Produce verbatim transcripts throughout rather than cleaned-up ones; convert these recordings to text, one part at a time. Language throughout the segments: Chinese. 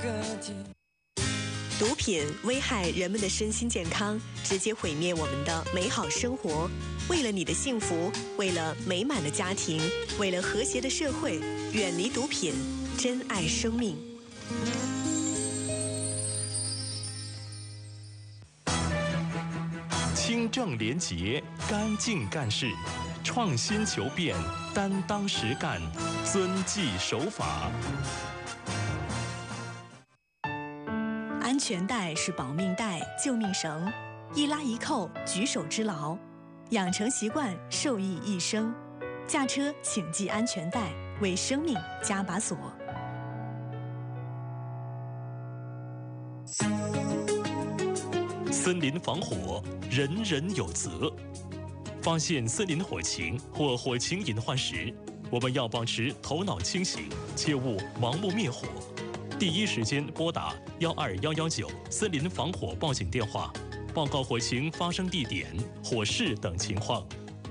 毒品危害人们的身心健康，直接毁灭我们的美好生活。为了你的幸福，为了美满的家庭，为了和谐的社会，远离毒品，珍爱生命。 清正廉洁，干净干事，创新求变，担当实干，遵纪守法。 安全带是保命带、救命绳，一拉一扣，举手之劳。养成习惯，受益一生。驾车请系安全带，为生命加把锁。 森林防火，人人有责。发现森林火情或火情隐患时，我们要保持头脑清醒，切勿盲目灭火。第一时间拨打幺二幺幺九森林防火报警电话，报告火情发生地点、火势等情况。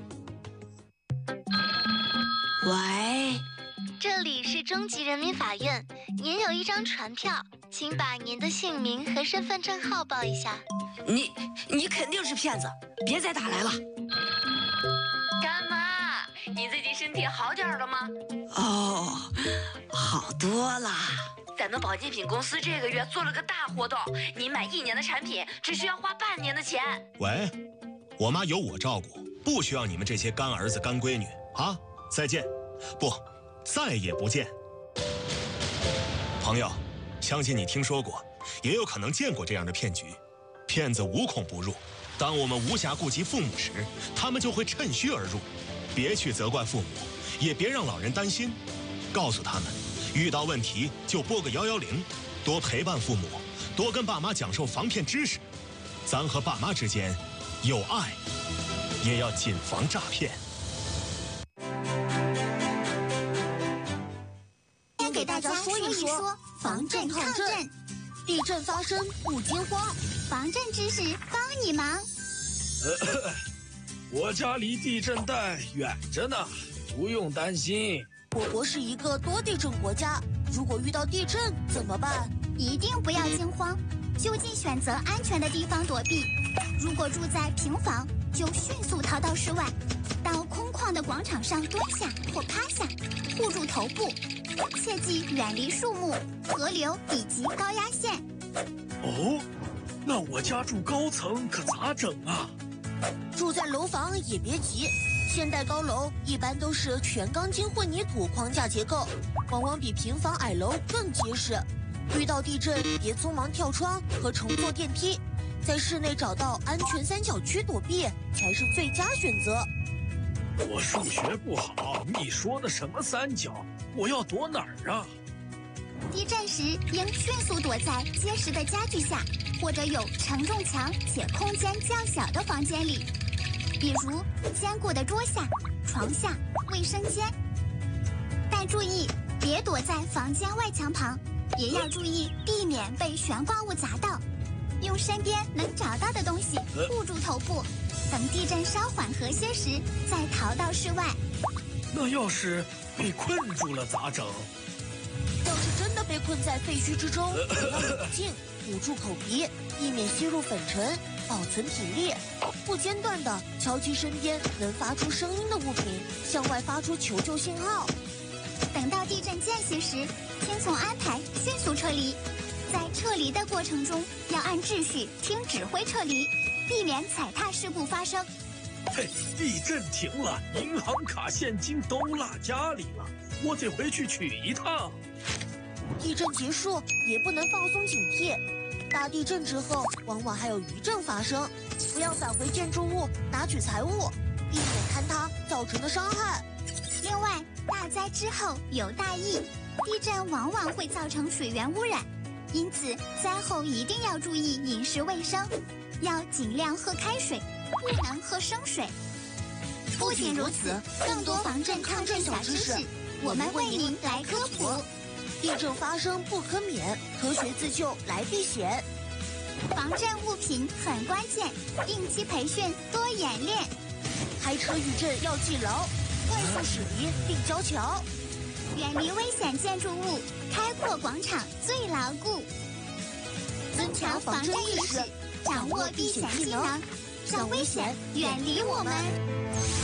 喂， 这里是中级人民法院，您有一张传票，请把您的姓名和身份证号报一下。 你你肯定是骗子，别再打来了。 干妈，你最近身体好点了吗？ 哦，好多了。 咱们保健品公司这个月做了个大活动，你买一年的产品只需要花半年的钱。 喂，我妈有我照顾，不需要你们这些干儿子干闺女啊！再见，不，再也不见。朋友，相信你听说过，也有可能见过这样的骗局。骗子无孔不入，当我们无暇顾及父母时，他们就会趁虚而入。别去责怪父母，也别让老人担心，告诉他们，遇到问题就拨个幺幺零，多陪伴父母，多跟爸妈讲授防骗知识。咱和爸妈之间有爱，也要谨防诈骗。 先给大家说一说防震抗震，地震发生不惊慌，防震知识帮你忙。 呃，我家离地震带远着呢，不用担心。 我国是一个多地震国家，如果遇到地震怎么办？一定不要惊慌，就近选择安全的地方躲避。如果住在平房，就迅速逃到室外，到空旷的广场上蹲下或趴下，护住头部，切记远离树木、河流以及高压线。 哦，那我家住高层可咋整啊？ 住在楼房也别急。现代高楼一般都是全钢筋混凝土框架结构，往往比平房矮楼更结实。遇到地震别匆忙跳窗和乘坐电梯，在室内找到安全三角区躲避才是最佳选择。 我数学不好，你说的什么三角？我要躲哪儿啊？ 地震时应迅速躲在结实的家具下，或者有承重墙且空间较小的房间里。比如坚固的桌下、床下、卫生间。但注意，别躲在房间外墙旁，也要注意避免被悬挂物砸到。用身边能找到的东西护住头部，等地震稍缓和些时，再逃到室外。 那要是被困住了咋整？ 要是真的被困在废墟之中，要冷静，捂住口鼻，避免吸入粉尘，保存体力。不间断地敲击身边能发出声音的物品，向外发出求救信号。等到地震间隙时，听从安排迅速撤离。在撤离的过程中，要按秩序听指挥撤离，避免踩踏事故发生。 嘿，地震停了，银行卡现金都落家里了，我得回去取一趟。 地震结束也不能放松警惕，大地震之后往往还有余震发生，不要返回建筑物拿取财物，避免坍塌造成的伤害。另外，大灾之后有大疫，地震往往会造成水源污染，因此灾后一定要注意饮食卫生，要尽量喝开水，不能喝生水。不仅如此，更多防震抗震小知识，我们为您来科普。地震发生不可免，科学自救来避险。防震物品很关键，定期培训，多演练。开车遇震要记牢，快速驶离并交桥。 远离危险建筑物，开阔广场最牢固。增强防震意识，掌握避险技能，让危险远离我们。